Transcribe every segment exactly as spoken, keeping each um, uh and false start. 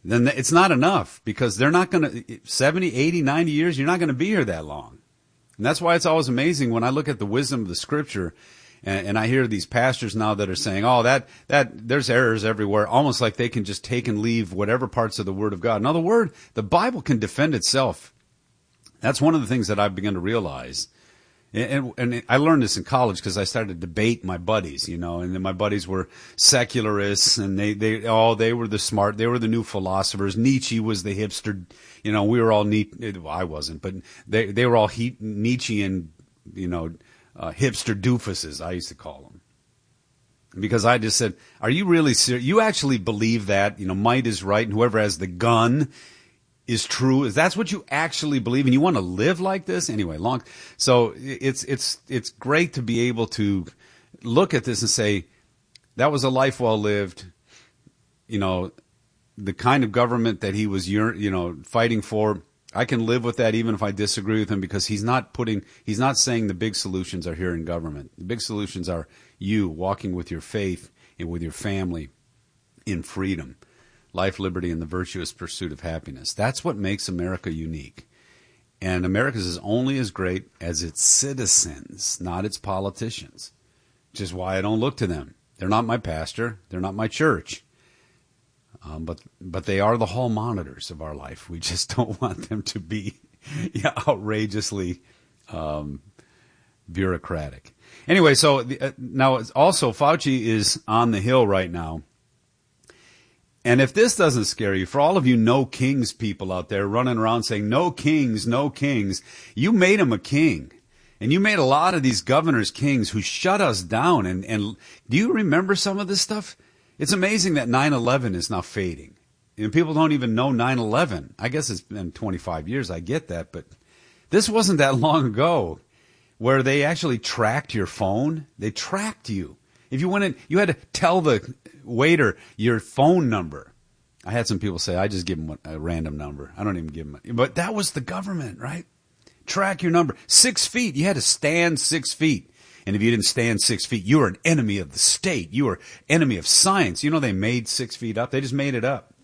then it's not enough, because they're not going to, seventy, eighty, ninety years, you're not going to be here that long. And that's why it's always amazing when I look at the wisdom of the Scripture, and, and I hear these pastors now that are saying, oh, that, that, there's errors everywhere, almost like they can just take and leave whatever parts of the Word of God. Now, the Word, the Bible can defend itself. That's one of the things that I've begun to realize. And, and I learned this in college because I started to debate my buddies, you know, and then my buddies were secularists, and they, they, oh, they were the smart, they were the new philosophers. Nietzsche was the hipster, you know, we were all neat, well, I wasn't, but they, they were all he, Nietzschean, you know, uh, hipster doofuses, I used to call them. Because I just said, are you really serious? You actually believe that, you know, might is right, and whoever has the gun is true? Is that's what you actually believe, and you want to live like this? Anyway, long. So it's it's it's great to be able to look at this and say, that was a life well lived. You know, the kind of government that he was, you know, fighting for. I can live with that even if I disagree with him, because he's not putting, he's not saying the big solutions are here in government. The big solutions are you walking with your faith and with your family in freedom. Life, liberty, and the virtuous pursuit of happiness. That's what makes America unique. And America is only as great as its citizens, not its politicians, which is why I don't look to them. They're not my pastor. They're not my church. Um, but but they are the hall monitors of our life. We just don't want them to be yeah, outrageously um, bureaucratic. Anyway, so the, uh, now also Fauci is on the Hill right now. And if this doesn't scare you, for all of you no kings people out there running around saying, no kings, no kings, you made him a king. And you made a lot of these governors kings who shut us down. And, and do you remember some of this stuff? It's amazing that nine eleven is now fading. And people don't even know nine eleven. I guess it's been twenty-five years, I get that. But this wasn't that long ago where they actually tracked your phone. They tracked you. If you went in, you had to tell the waiter your phone number. I had some people say, I just give them a random number. I don't even give them a, but that was the government, right? Track your number. Six feet. You had to stand six feet. And if you didn't stand six feet, you were an enemy of the state. You were enemy of science. You know, they made six feet up. They just made it up.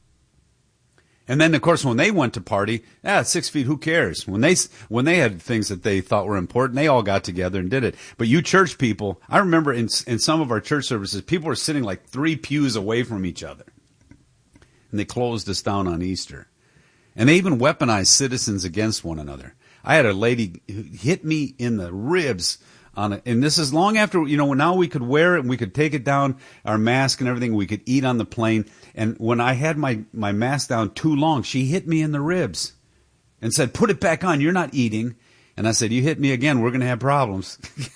And then, of course, when they went to party, ah, six feet, who cares? When they when they had things that they thought were important, they all got together and did it. But you church people, I remember in in some of our church services, people were sitting like three pews away from each other. And they closed us down on Easter. And they even weaponized citizens against one another. I had a lady who hit me in the ribs on it. And this is long after, you know, now we could wear it and we could take it down, our mask and everything. We could eat on the plane. And when I had my, my mask down too long, she hit me in the ribs and said, put it back on. You're not eating. And I said, you hit me again, we're going to have problems.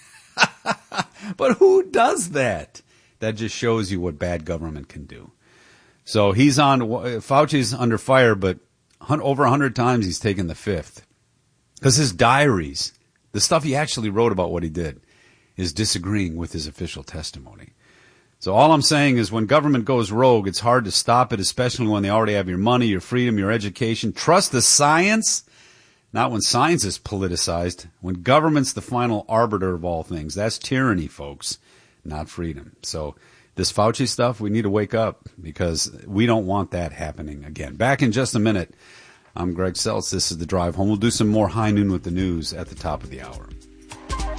But who does that? That just shows you what bad government can do. So he's on, Fauci's under fire, but over a hundred times he's taken the fifth. Because his diaries, the stuff he actually wrote about what he did, is disagreeing with his official testimony. So all I'm saying is when government goes rogue, it's hard to stop it, especially when they already have your money, your freedom, your education. Trust the science, not when science is politicized. When government's the final arbiter of all things. That's tyranny, folks, not freedom. So this Fauci stuff, we need to wake up because we don't want that happening again. Back in just a minute. I'm Greg Seltz. This is The Drive Home. We'll do some more High Noon with the news at the top of the hour.